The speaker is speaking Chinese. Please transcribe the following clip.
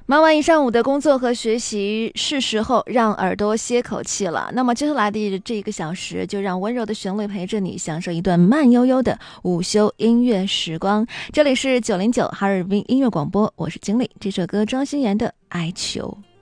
忙完一上午的工作和学习，是时候让耳朵歇口气了。那么接下来的这1个小时，就让温柔的旋律陪着你，享受一段慢悠悠的午休音乐时光。这里是909哈尔滨音乐广播，我是经理。这首歌庄心妍的《哀求》。